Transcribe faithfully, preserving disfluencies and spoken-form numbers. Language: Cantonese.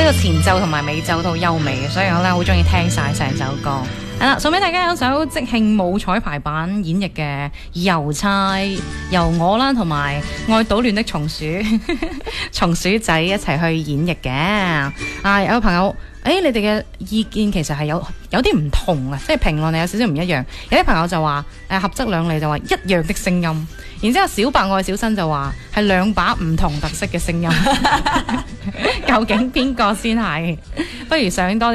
個前奏同埋尾奏都好優美嘅，所以我咧好中意聽晒成首歌。係啦，送俾大家有首即興舞彩排版演繹嘅《郵差》，由我啦同埋愛搗亂的松鼠松鼠仔一齊去演繹嘅。啊，有個朋友，誒，你哋嘅意見其實係有有啲唔同啊，即係評論係有少少唔一樣。有啲朋友就話誒合則兩利，就話一樣的聲音。然之後小白愛小新就話係兩把唔同特色嘅聲音，究竟邊個先係？不如上多啲。